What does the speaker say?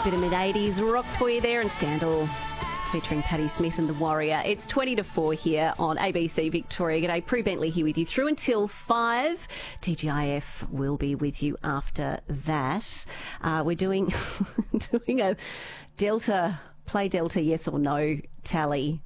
Bit of mid-80s rock for you there, and Scandal featuring Patti Smith and The Warrior. It's 20 to 4 here on ABC Victoria. G'day, Prue Bentley here with you through until 5. TGIF will be with you after that. We're doing a Delta, play Delta yes or no tally